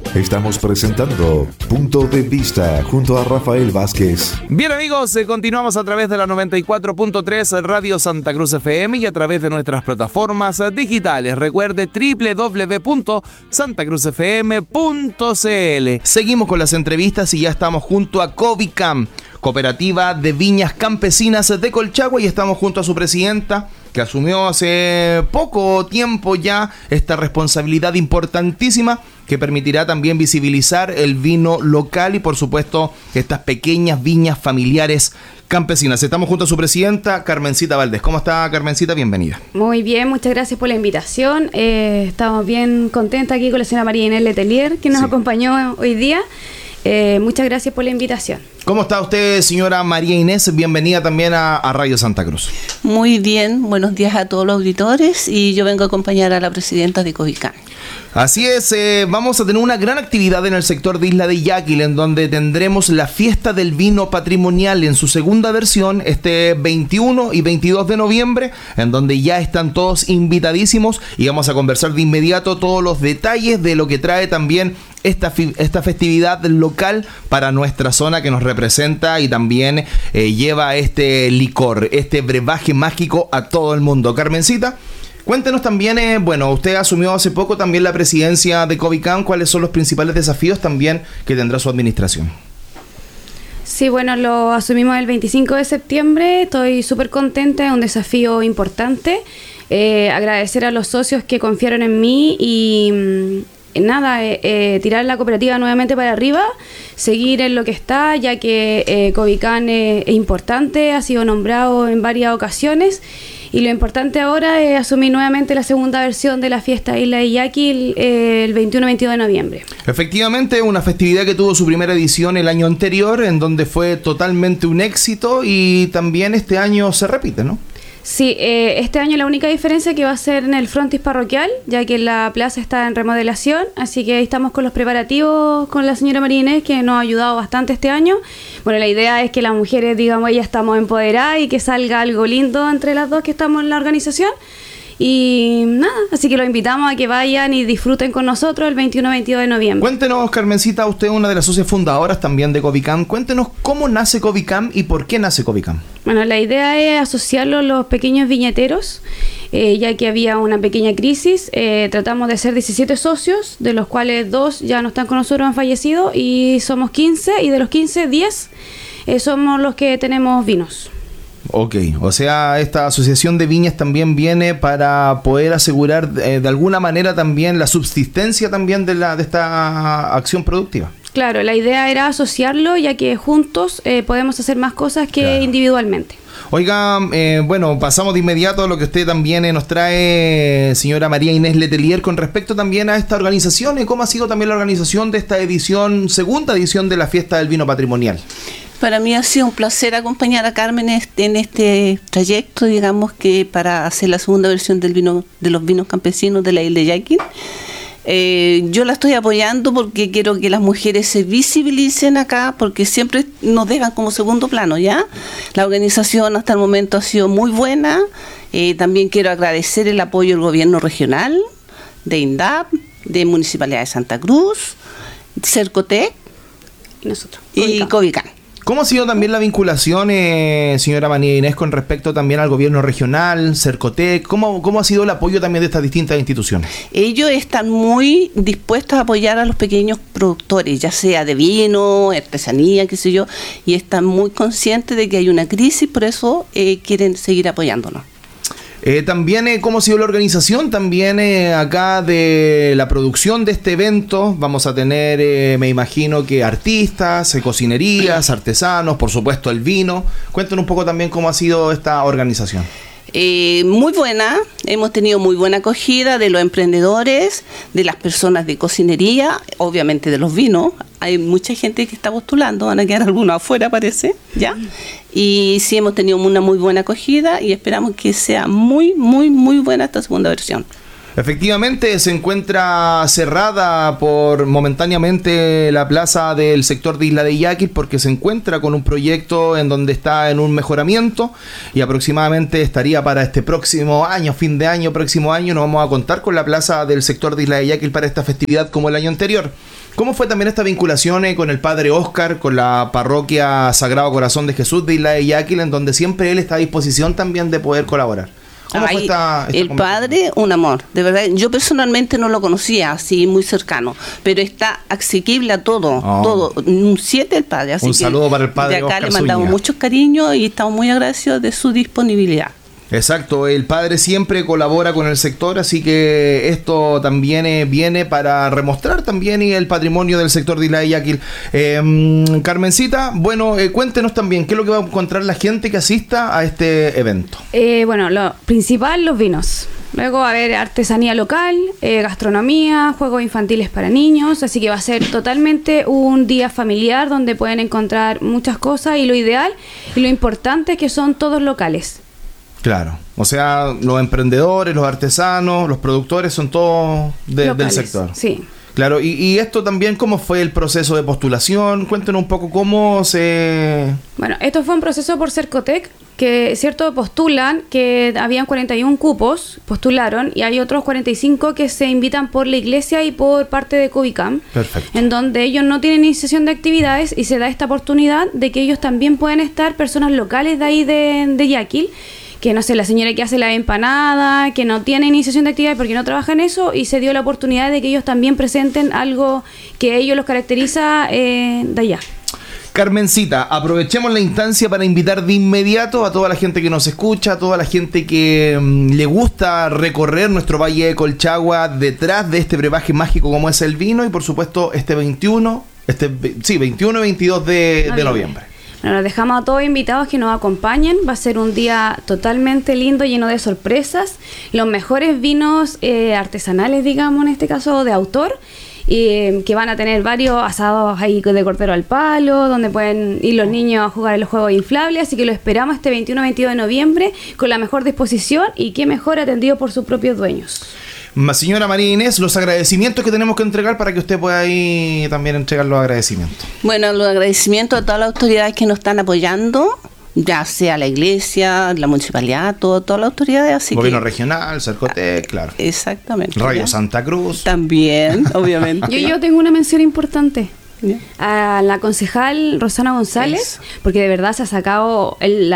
Estamos presentando Punto de Vista junto a Rafael Vázquez. Bien amigos, continuamos a través de la 94.3 Radio Santa Cruz FM y a través de nuestras plataformas digitales. Recuerde www.santacruzfm.cl. Seguimos con las entrevistas y ya estamos junto a Covicam, Cooperativa de Viñas Campesinas de Colchagua, y estamos junto a su presidenta, que asumió hace poco tiempo ya esta responsabilidad importantísima que permitirá también visibilizar el vino local y por supuesto estas pequeñas viñas familiares campesinas. Estamos junto a su presidenta, Carmencita Valdés. ¿Cómo está, Carmencita? Bienvenida. Muy bien, muchas gracias por la invitación. Estamos bien contentas aquí con la señora María Inés Letelier, que nos acompañó hoy día. Muchas gracias por la invitación. ¿Cómo está usted, señora María Inés? Bienvenida también a Radio Santa Cruz. Muy bien, buenos días a todos los auditores y yo vengo a acompañar a la presidenta de Covicam. Así es, vamos a tener una gran actividad en el sector de Isla de Yaquil, en donde tendremos la fiesta del vino patrimonial en su segunda versión, este 21 y 22 de noviembre, en donde ya están todos invitadísimos y vamos a conversar de inmediato todos los detalles de lo que trae también esta festividad local para nuestra zona que nos representa y también lleva este licor, este brebaje mágico a todo el mundo. Carmencita, cuéntenos también, usted asumió hace poco también la presidencia de Covicam. ¿Cuáles son los principales desafíos también que tendrá su administración? Sí, bueno, lo asumimos el 25 de septiembre. Estoy súper contenta, es un desafío importante. Agradecer a los socios que confiaron en mí y tirar la cooperativa nuevamente para arriba, seguir en lo que está, ya que Covicam es importante, ha sido nombrado en varias ocasiones. Y lo importante ahora es asumir nuevamente la segunda versión de la fiesta Isla de Yaquil el 21-22 de noviembre. Efectivamente, una festividad que tuvo su primera edición el año anterior, en donde fue totalmente un éxito y también este año se repite, ¿no? Sí, este año la única diferencia es que va a ser en el frontis parroquial, ya que la plaza está en remodelación, así que ahí estamos con los preparativos con la señora María Inés, que nos ha ayudado bastante este año. Bueno, la idea es que las mujeres, digamos, ya estamos empoderadas y que salga algo lindo entre las dos que estamos en la organización. Y nada, así que los invitamos a que vayan y disfruten con nosotros el 21-22 de noviembre. Cuéntenos, Carmencita, usted es una de las socias fundadoras también de Covicam. Cuéntenos cómo nace Covicam y por qué nace Covicam. Bueno, la idea es asociarlo a los pequeños viñeteros, ya que había una pequeña crisis. Tratamos de ser 17 socios, de los cuales 2 ya no están con nosotros, han fallecido, y somos 15, y de los 15, 10 somos los que tenemos vinos. Ok, o sea, esta asociación de viñas también viene para poder asegurar de alguna manera también la subsistencia también de esta acción productiva. Claro, la idea era asociarlo, ya que juntos podemos hacer más cosas que individualmente. Oiga, pasamos de inmediato a lo que usted también nos trae, señora María Inés Letelier, con respecto también a esta organización y cómo ha sido también la organización de esta segunda edición de la Fiesta del Vino Patrimonial. Para mí ha sido un placer acompañar a Carmen en este trayecto, digamos, que para hacer la segunda versión del vino, de los vinos campesinos de la Isla de Yaquil. Yo la estoy apoyando porque quiero que las mujeres se visibilicen acá, porque siempre nos dejan como segundo plano, ¿ya? La organización hasta el momento ha sido muy buena. También quiero agradecer el apoyo del gobierno regional, de INDAP, de Municipalidad de Santa Cruz, Cercotec y Covicam. ¿Cómo ha sido también la vinculación, señora María Inés, con respecto también al gobierno regional, Cercotec? ¿Cómo ha sido el apoyo también de estas distintas instituciones? Ellos están muy dispuestos a apoyar a los pequeños productores, ya sea de vino, artesanía, qué sé yo, y están muy conscientes de que hay una crisis, por eso quieren seguir apoyándonos. También, ¿cómo ha sido la organización? También acá de la producción de este evento vamos a tener, me imagino que artistas, cocinerías, artesanos, por supuesto el vino. Cuéntanos un poco también cómo ha sido esta organización. Muy buena, hemos tenido muy buena acogida de los emprendedores, de las personas de cocinería, obviamente de los vinos. Hay mucha gente que está postulando, van a quedar algunos afuera parece, ¿ya? Y sí hemos tenido una muy buena acogida y esperamos que sea muy, muy, muy buena esta segunda versión. Efectivamente, se encuentra cerrada momentáneamente la plaza del sector de Isla de Yaquil porque se encuentra con un proyecto en donde está en un mejoramiento y aproximadamente estaría para este próximo año, fin de año, próximo año, nos vamos a contar con la plaza del sector de Isla de Yaquil para esta festividad como el año anterior. ¿Cómo fue también esta vinculación con el padre Oscar, con la parroquia Sagrado Corazón de Jesús de Isla de Yaquil, en donde siempre él está a disposición también de poder colaborar? ¿Cómo fue esta el padre, un amor, de verdad. Yo personalmente no lo conocía así muy cercano, pero está asequible a todo, todo. Un 7 el padre. Así un saludo para el padre de acá Oscar le mandamos Zúñiga. muchos cariños y estamos muy agradecidos de su disponibilidad. Exacto, el padre siempre colabora con el sector, así que esto también viene para remostrar también el patrimonio del sector de Isla de Yaquil. Carmencita, bueno, cuéntenos también qué es lo que va a encontrar la gente que asista a este evento. Bueno, lo principal, los vinos. Luego va a haber artesanía local, gastronomía, juegos infantiles para niños, así que va a ser totalmente un día familiar donde pueden encontrar muchas cosas y lo ideal y lo importante es que son todos locales. Claro, o sea, los emprendedores, los artesanos, los productores son todos del sector. Sí. Claro, y esto también, ¿cómo fue el proceso de postulación? Cuéntenos un poco cómo se... Bueno, esto fue un proceso por Cercotec, que, cierto, postulan, que habían 41 cupos, postularon, y hay otros 45 que se invitan por la iglesia y por parte de Covicam. Perfecto. En donde ellos no tienen iniciación de actividades y se da esta oportunidad de que ellos también pueden estar personas locales de ahí de Yaquil, que no sé, la señora que hace la empanada, que no tiene iniciación de actividad porque no trabaja en eso, y se dio la oportunidad de que ellos también presenten algo que a ellos los caracteriza de allá. Carmencita, aprovechemos la instancia para invitar de inmediato a toda la gente que nos escucha, a toda la gente que le gusta recorrer nuestro Valle de Colchagua detrás de este brebaje mágico como es el vino, y por supuesto este 21 y 22 de noviembre. Bueno, los dejamos a todos invitados que nos acompañen. Va a ser un día totalmente lindo, lleno de sorpresas. Los mejores vinos artesanales, digamos, en este caso de autor, que van a tener varios asados ahí de cordero al palo, donde pueden ir los niños a jugar en los juegos inflables. Así que lo esperamos este 21-22 de noviembre con la mejor disposición y qué mejor atendido por sus propios dueños. Señora María Inés, los agradecimientos que tenemos que entregar para que usted pueda ahí también entregar los agradecimientos. Bueno, los agradecimientos a todas las autoridades que nos están apoyando, ya sea la iglesia, la municipalidad, todas las autoridades. Así Gobierno que, regional, Cercotec, claro. Exactamente. Radio ¿ya? Santa Cruz. También, obviamente. Yo tengo una mención importante. ¿Ya? A la concejal Rosana González, porque de verdad se ha sacado el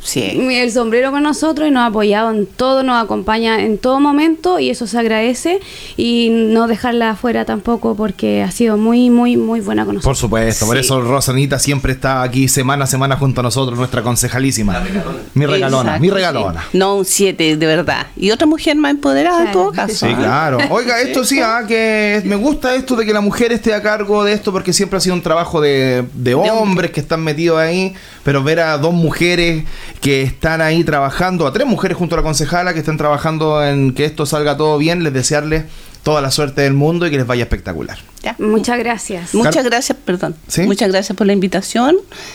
sombrero con nosotros y nos ha apoyado en todo, nos acompaña en todo momento y eso se agradece, y no dejarla afuera tampoco porque ha sido muy, muy, muy buena con nosotros. Por supuesto, por eso Rosanita siempre está aquí semana a semana junto a nosotros, nuestra concejalísima. Mi regalona. Sí. No, un 7, de verdad. Y otra mujer más empoderada, en todo caso. Sí, claro. Oiga, esto sí, que me gusta esto de que la mujer esté a cargo de esto, porque siempre ha sido un trabajo de hombres que están metidos ahí, pero ver a 2 mujeres que están ahí trabajando, a 3 mujeres junto a la concejala que están trabajando en que esto salga todo bien, les desearles toda la suerte del mundo y que les vaya espectacular. Ya. Muchas gracias. Muchas gracias, perdón. ¿Sí? Muchas gracias por la invitación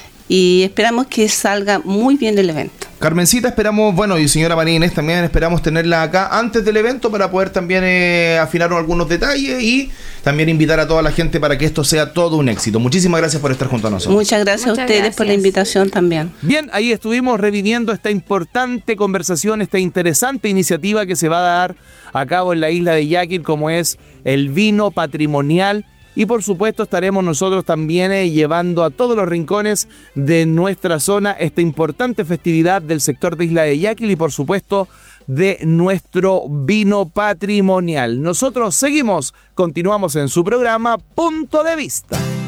y esperamos que salga muy bien el evento. Carmencita, esperamos, bueno, y señora María Inés también esperamos tenerla acá antes del evento para poder también afinar algunos detalles y también invitar a toda la gente para que esto sea todo un éxito. Muchísimas gracias por estar junto a nosotros. Muchas gracias a ustedes por la invitación también. Bien, ahí estuvimos reviviendo esta importante conversación, esta interesante iniciativa que se va a dar a cabo en la isla de Yaquil, como es el vino patrimonial. Y por supuesto estaremos nosotros también llevando a todos los rincones de nuestra zona esta importante festividad del sector de Isla de Yaquil y por supuesto de nuestro vino patrimonial. Nosotros continuamos en su programa Punto de Vista.